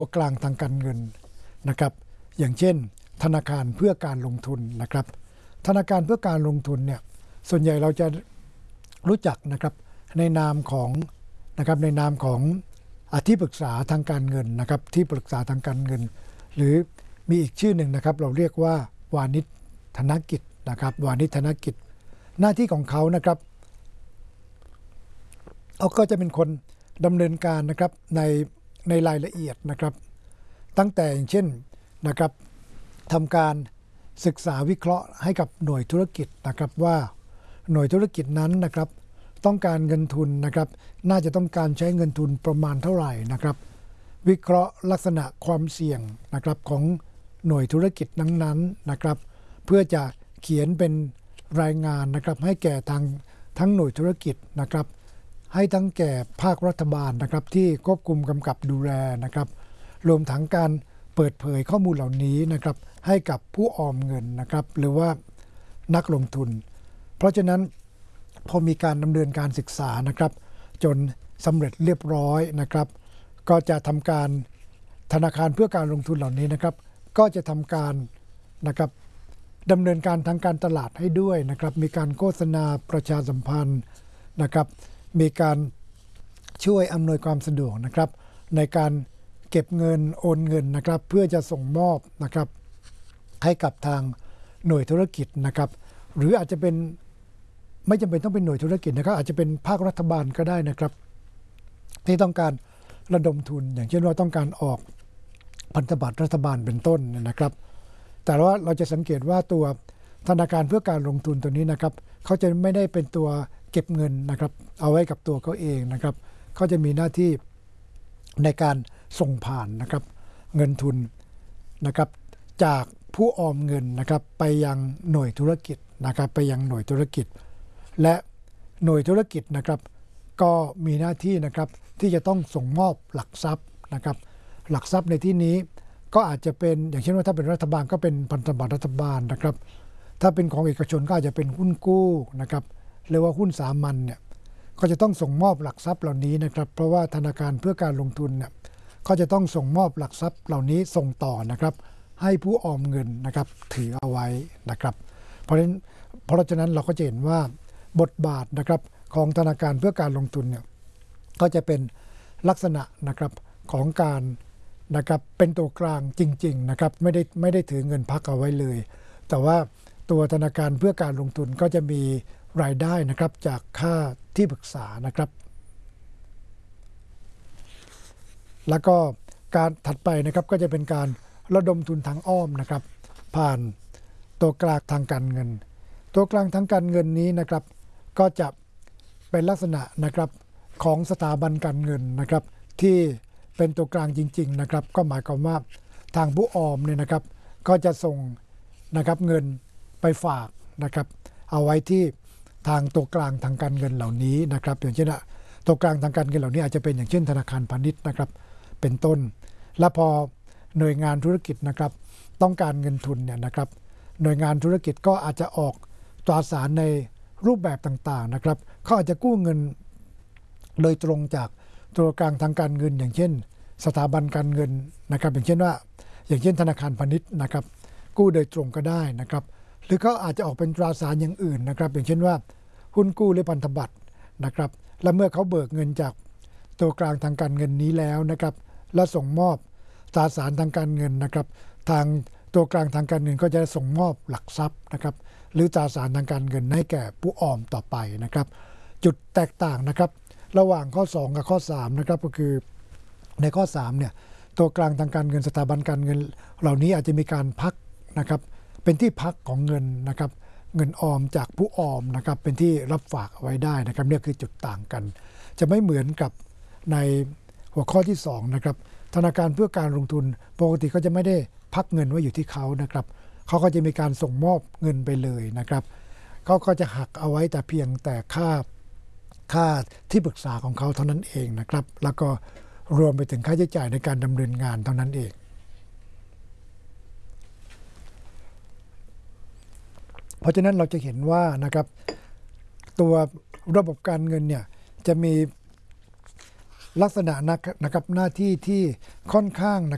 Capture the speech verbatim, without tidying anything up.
กลางทางการเงินนะครับอย่างเช่นธนาคารเพื่อการลงทุนนะครับธนาคารเพื่อการลงทุนเนี่ยส่วนใหญ่เราจะรู้จักนะครับในนามของนะครับในนามของที่ปรึกษาทางการเงินนะครับที่ปรึกษาทางการเงินหรือมีอีกชื่อหนึ่งนะครับเราเรียกว่าวานิชธนกิจนะครับวานิชธนกิจหน้าที่ของเขานะครับเขาก็จะเป็นคนดำเนินการนะครับในในรายละเอียดนะครับตั้งแต่อย่างเช่นนะครับทำการศึกษาวิเคราะห์ให้กับหน่วยธุรกิจนะครับว่าหน่วยธุรกิจนั้นนะครับต้องการเงินทุนนะครับน่าจะต้องการใช้เงินทุนประมาณเท่าไหร่นะครับวิเคราะห์ลักษณะความเสี่ยงนะครับของหน่วยธุรกิจนั้นๆนะครับเพื่อจะเขียนเป็นรายงานนะครับให้แก่ทางทั้งหน่วยธุรกิจนะครับให้ทั้งแก่ภาครัฐบาลนะครับที่ควบคุมกำกับดูแลนะครับรวมทั้งการเปิดเผยข้อมูลเหล่านี้นะครับให้กับผู้ออมเงินนะครับหรือว่านักลงทุนเพราะฉะนั้นพอมีการดำเนินการศึกษานะครับจนสำเร็จเรียบร้อยนะครับก็จะทำการธนาคารเพื่อการลงทุนเหล่านี้นะครับก็จะทำการนะครับดำเนินการทางการตลาดให้ด้วยนะครับมีการโฆษณาประชาสัมพันธ์นะครับมีการช่วยอำนวยความสะดวกนะครับในการเก็บเงินโอนเงินนะครับเพื่อจะส่งมอบนะครับให้กับทางหน่วยธุรกิจนะครับหรืออาจจะเป็นไม่จำเป็นต้องเป็นหน่วยธุรกิจนะครับอาจจะเป็นภาครัฐบาลก็ได้นะครับที่ต้องการระดมทุนอย่างเช่นว่าต้องการออกพันธบัตรรัฐบาลเป็นต้นนะครับแต่ว่าเราจะสังเกตว่าตัวธนาคารเพื่อการลงทุนตัวนี้นะครับเขาจะไม่ได้เป็นตัวเก็บเงินนะครับเอาไว้กับตัวเขาเองนะครับเขาจะมีหน้าที่ในการส่งผ่านนะครับเงินทุนนะครับจากผู้ออมเงินนะครับไปยังหน่วยธุรกิจนะครับไปยังหน่วยธุรกิจและหน่วยธุรกิจนะครับก็มีหน้าที่นะครับที่จะต้องส่งมอบหลักทรัพย์นะครับหลักทรัพย์ในที่นี้ก็อาจจะเป็นอย่างเช่นว่าถ้าเป็นรัฐบาลก็เป็นพันธบัตรรัฐบาลนะครับถ้าเป็นของเอกชนก็อาจจะเป็นหุ้นกู้นะครับหรือว่าหุ้นสามัญเนี่ยก็จะต้องส่งมอบหลักทรัพย์เหล่านี้นะครับเพราะว่าธนาคารเพื่อการลงทุนเนี่ยก็จะต้องส่งมอบหลักทรัพย์เหล่านี้ส่งต่อนะครับให้ผู้ออมเงินนะครับถือเอาไว้นะครับเพราะฉะนั้นเพราะฉะนั้นเราก็จะเห็นว่าบทบาทนะครับของธนาคารเพื่อการลงทุนเนี่ยก็จะเป็นลักษณะนะครับของการนะครับเป็นตัวกลางจริงๆนะครับไม่ได้ไม่ได้ถือเงินพักเอาไว้เลยแต่ว่าตัวธนาคารเพื่อการลงทุนก็จะมีรายได้นะครับจากค่าที่ปรึกษานะครับแล้วก็การถัดไปนะครับก็จะเป็นการระดมทุนทางอ้อมนะครับผ่านตัวกลางทางการเงินตัวกลางทางการเงินนี้นะครับก็จะเป็นลักษณะนะครับของสถาบันการเงินนะครับที่เป็นตัวกลางจริงๆนะครับก็หมายความว่าทางผู้ออมเนี่ยนะครับก็จะส่งนะครับเงินไปฝากนะครับเอาไว้ที่ทางตัวกลางทางการเงินเหล่านี้นะครับอย่างเช่นตัวกลางทางการเงินเหล่านี้อาจจะเป็นอย่างเช่นธนาคารพาณิชย์นะครับเป็นต้นและพอหน่วยงานธุรกิจนะครับต้องการเงินทุนเนี่ยนะครับหน่วยงานธุรกิจก็อาจจะออกตราสารในรูปแบบต่างๆนะครับเขาอาจจะกู้เงินโดยตรงจากตัวกลางทางการเงินอย่างเช่นสถาบันการเงินนะครับอย่างเช่นว่าอย่างเช่นธนาคารพาณิชย์นะครับกู้โดยตรงก็ได้นะครับหรือเขาอาจจะออกเป็นตราสารอย่างอื่นนะครับอย่างเช่นว่าหุ้นกู้หรือพันธบัตรนะครับและเมื่อเขาเบิกเงินจากตัวกลางทางการเงินนี้แล้วนะครับและส่งมอบตราสารทางการเงินนะครับทางตัวกลางทางการเงินก็จะส่งมอบหลักทรัพย์นะครับหรือตราสารทางการเงินให้แก่ผู้ออมต่อไปนะครับจุดแตกต่างนะครับระหว่างข้อสองกับข้อสามนะครับก็คือในข้อสามเนี่ยตัวกลางทางการเงินสถาบันการเงินเหล่านี้อาจจะมีการพักนะครับเป็นที่พักของเงินนะครับเงินออมจากผู้ออมนะครับเป็นที่รับฝากเอาไว้ได้นะครับนี่คือจุดต่างกันจะไม่เหมือนกับในหัวข้อที่สองนะครับธนาคารเพื่อการลงทุนปกติก็จะไม่ได้พักเงินไว้อยู่ที่เขานะครับเขาก็จะมีการส่งมอบเงินไปเลยนะครับเขาก็จะหักเอาไว้แต่เพียงแต่ค่าค่าที่ปรึกษาของเขาเท่านั้นเองนะครับแล้วก็รวมไปถึงค่าใช้จ่ายในการดำเนินงานเท่านั้นเองเพราะฉะนั้นเราจะเห็นว่านะครับตัวระบบการเงินเนี่ยจะมีลักษณะนะครับหน้าที่ที่ค่อนข้าง